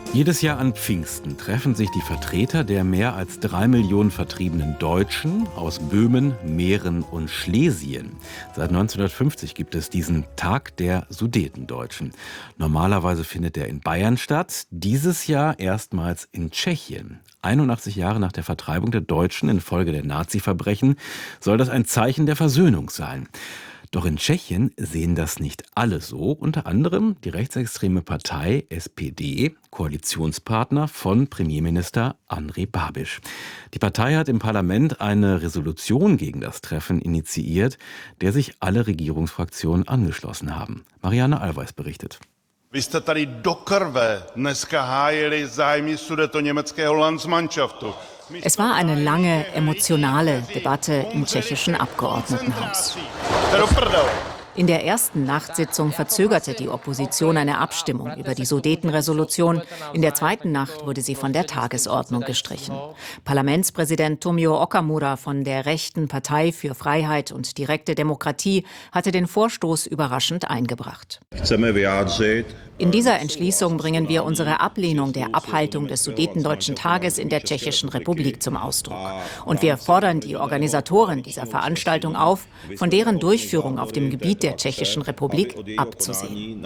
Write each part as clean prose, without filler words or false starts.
Jedes Jahr an Pfingsten treffen sich die Vertreter der mehr als 3 Millionen vertriebenen Deutschen aus Böhmen, Mähren und Schlesien. Seit 1950 gibt es diesen Tag der Sudetendeutschen. Normalerweise findet er in Bayern statt, dieses Jahr erstmals in Tschechien. 81 Jahre nach der Vertreibung der Deutschen infolge der Nazi-Verbrechen soll das ein Zeichen der Versöhnung sein. Doch in Tschechien sehen das nicht alle so, unter anderem die rechtsextreme Partei SPD, Koalitionspartner von Premierminister Andrej Babiš. Die Partei hat im Parlament eine Resolution gegen das Treffen initiiert, der sich alle Regierungsfraktionen angeschlossen haben. Marianne Allweis berichtet. Vy jste tady do krve dneska hájili zájmy sudetoněmeckého Landsmannschaftu. Es war eine lange, emotionale Debatte im tschechischen Abgeordnetenhaus. In der ersten Nachtsitzung verzögerte die Opposition eine Abstimmung über die Sudetenresolution. In der zweiten Nacht wurde sie von der Tagesordnung gestrichen. Parlamentspräsident Tomio Okamura von der rechten Partei für Freiheit und direkte Demokratie hatte den Vorstoß überraschend eingebracht. In dieser Entschließung bringen wir unsere Ablehnung der Abhaltung des Sudetendeutschen Tages in der Tschechischen Republik zum Ausdruck. Und wir fordern die Organisatoren dieser Veranstaltung auf, von deren Durchführung auf dem Gebiet der Tschechischen Republik abzusehen.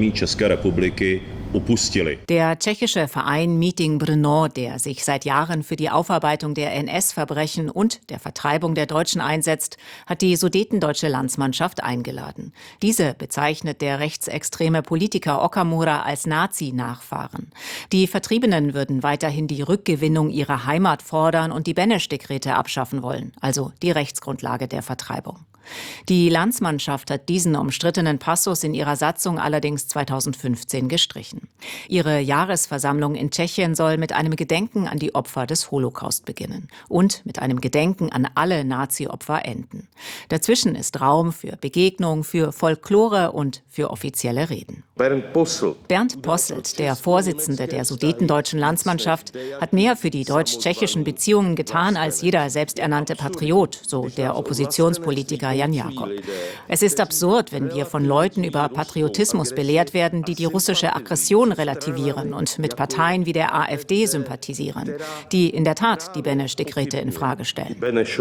Der tschechische Verein Meeting Brno, der sich seit Jahren für die Aufarbeitung der NS-Verbrechen und der Vertreibung der Deutschen einsetzt, hat die sudetendeutsche Landsmannschaft eingeladen. Diese bezeichnet der rechtsextreme Politiker Okamura als Nazi-Nachfahren. Die Vertriebenen würden weiterhin die Rückgewinnung ihrer Heimat fordern und die Beneš-Dekrete abschaffen wollen, also die Rechtsgrundlage der Vertreibung. Die Landsmannschaft hat diesen umstrittenen Passus in ihrer Satzung allerdings 2015 gestrichen. Ihre Jahresversammlung in Tschechien soll mit einem Gedenken an die Opfer des Holocaust beginnen und mit einem Gedenken an alle Nazi-Opfer enden. Dazwischen ist Raum für Begegnung, für Folklore und für offizielle Reden. Bernd Posselt, der Vorsitzende der sudetendeutschen Landsmannschaft, hat mehr für die deutsch-tschechischen Beziehungen getan als jeder selbsternannte Patriot, so der Oppositionspolitiker Jan Jakob. Es ist absurd, wenn wir von Leuten über Patriotismus belehrt werden, die die russische Aggression relativieren und mit Parteien wie der AfD sympathisieren, die in der Tat die Beneš-Dekrete in Frage stellen.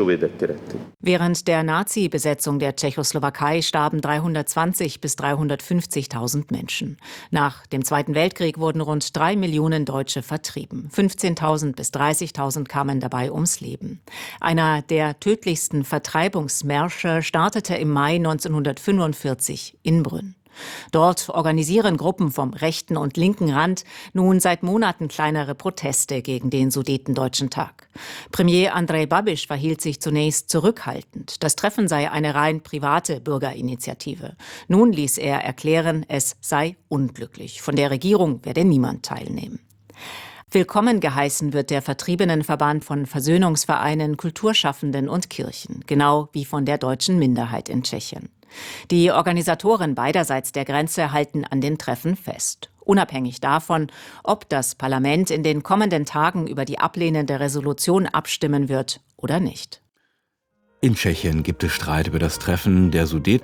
Während der Nazi-Besetzung der Tschechoslowakei starben 320.000 bis 350.000 Menschen. Nach dem Zweiten Weltkrieg wurden rund 3 Millionen Deutsche vertrieben. 15.000 bis 30.000 kamen dabei ums Leben. Einer der tödlichsten Vertreibungsmärsche startete im Mai 1945 in Brünn. Dort organisieren Gruppen vom rechten und linken Rand nun seit Monaten kleinere Proteste gegen den Sudetendeutschen Tag. Premier Andrej Babiš verhielt sich zunächst zurückhaltend. Das Treffen sei eine rein private Bürgerinitiative. Nun ließ er erklären, es sei unglücklich. Von der Regierung werde niemand teilnehmen. Willkommen geheißen wird der Vertriebenenverband von Versöhnungsvereinen, Kulturschaffenden und Kirchen, genau wie von der deutschen Minderheit in Tschechien. Die Organisatoren beiderseits der Grenze halten an den Treffen fest. Unabhängig davon, ob das Parlament in den kommenden Tagen über die ablehnende Resolution abstimmen wird oder nicht. In Tschechien gibt es Streit über das Treffen der Sudeten.